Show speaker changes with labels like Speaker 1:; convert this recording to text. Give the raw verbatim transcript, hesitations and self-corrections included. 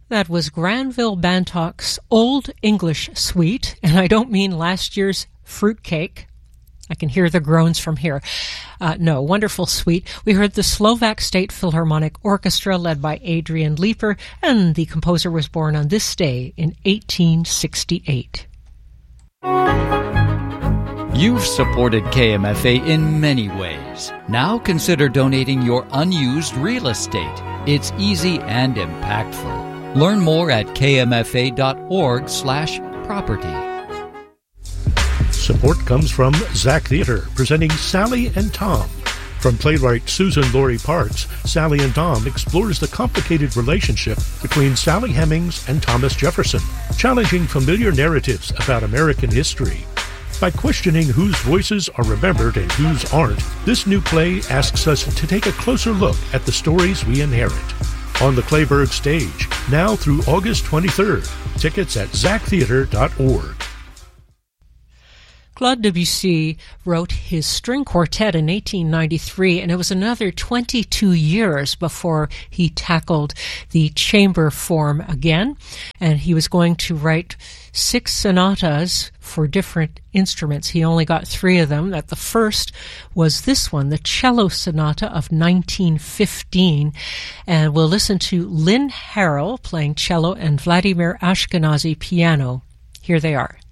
Speaker 1: That was Granville Bantock's Old English Suite, and I don't mean last year's fruitcake. I can hear the groans from here. Uh, no, wonderful suite. We heard the Slovak State Philharmonic Orchestra led by Adrian Leeper, and the composer was born on this day in eighteen sixty-eight.
Speaker 2: You've supported K M F A in many ways. Now consider donating your unused real estate. It's easy and impactful. Learn more at kmfa.org slash property.
Speaker 3: Support comes from Zach Theater, presenting Sally and Tom. From playwright Susan Laurie Parks, Sally and Tom explores the complicated relationship between Sally Hemings and Thomas Jefferson, challenging familiar narratives about American history. By questioning whose voices are remembered and whose aren't, this new play asks us to take a closer look at the stories we inherit. On the Clayburgh stage, now through August twenty-third. Tickets at zach theater dot org.
Speaker 1: Claude Debussy wrote his string quartet in eighteen ninety-three, and it was another twenty-two years before he tackled the chamber form again. And he was going to write six sonatas for different instruments. He only got three of them. That the first was this one, the Cello Sonata of nineteen fifteen. And we'll listen to Lynn Harrell playing cello and Vladimir Ashkenazy piano. Here they are.